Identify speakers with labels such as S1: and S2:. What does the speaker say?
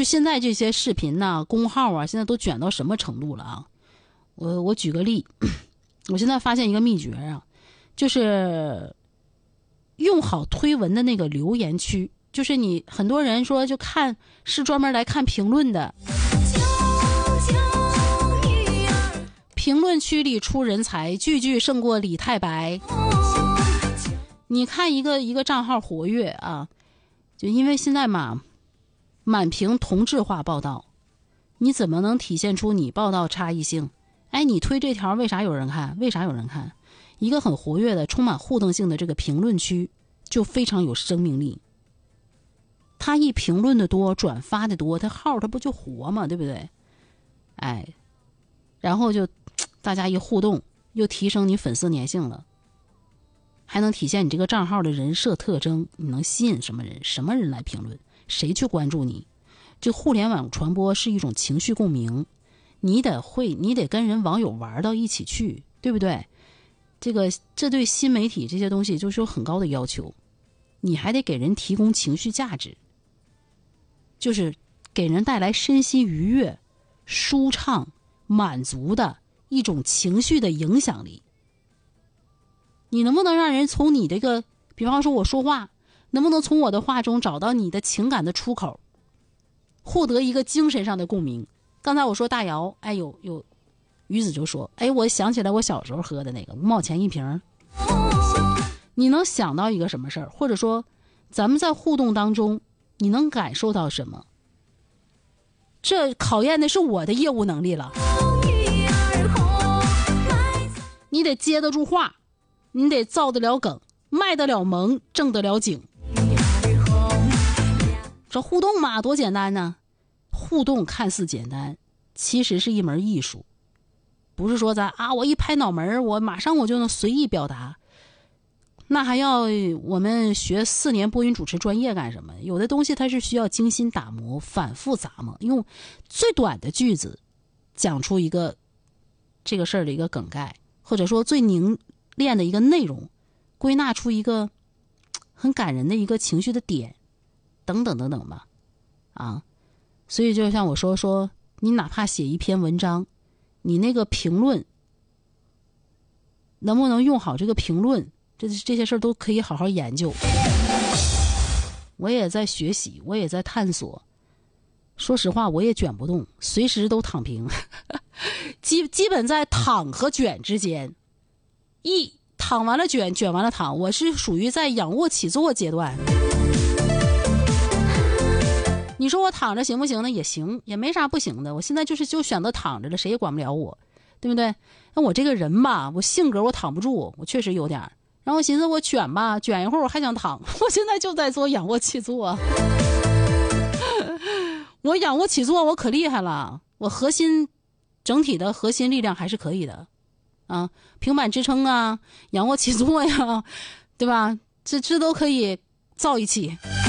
S1: 就现在这些视频呐、公号啊，现在都卷到什么程度了啊？我举个例，我现在发现一个秘诀啊，就是用好推文的那个留言区，就是你很多人说就看是专门来看评论的，评论区里出人才，句句胜过李太白。你看一个账号活跃啊，就因为现在嘛，满屏同质化报道，你怎么能体现出你报道差异性？哎，你推这条为啥有人看？为啥有人看？一个很活跃的、充满互动性的这个评论区，就非常有生命力。他一评论的多，转发的多，他号他不就活嘛，对不对？哎，然后就大家一互动，又提升你粉丝粘性了，还能体现你这个账号的人设特征，你能吸引什么人？什么人来评论？谁去关注你？这互联网传播是一种情绪共鸣，你得跟人网友玩到一起去，对不对？这对新媒体这些东西就是有很高的要求，你还得给人提供情绪价值，就是给人带来身心愉悦、舒畅、满足的一种情绪的影响力。你能不能让人从你这个，比方说我说话，能不能从我的话中找到你的情感的出口，获得一个精神上的共鸣？刚才我说大窑，哎，有鱼子就说，哎，我想起来我小时候喝的那个5毛钱一瓶。你能想到一个什么事儿？或者说咱们在互动当中你能感受到什么？这考验的是我的业务能力了。你得接得住话，你得造得了梗，卖得了萌，挣得了景。这互动嘛，多简单呢！互动看似简单，其实是一门艺术。不是说我一拍脑门，我马上我就能随意表达，那还要我们学4年播音主持专业干什么？有的东西它是需要精心打磨、反复咂摸，用最短的句子讲出一个这个事儿的一个梗概，或者说最凝练的一个内容，归纳出一个很感人的一个情绪的点，等等等等吧。所以就像我说你哪怕写一篇文章，你那个评论能不能用好这个评论，这些事儿都可以好好研究。我也在学习，我也在探索。说实话，我也卷不动，随时都躺平。基本在躺和卷之间，一躺完了卷，卷完了躺，我是属于在仰卧起坐阶段。你说我躺着行不行呢？也行，也没啥不行的。我现在就选择躺着了，谁也管不了我，对不对？那我这个人吧，我性格我躺不住，我确实有点。然后我寻思我卷吧，卷一会儿我还想躺，我现在就在做仰卧起坐。我仰卧起坐我可厉害了，我整体的核心力量还是可以的啊，平板支撑啊，仰卧起坐呀，对吧？这都可以造一起。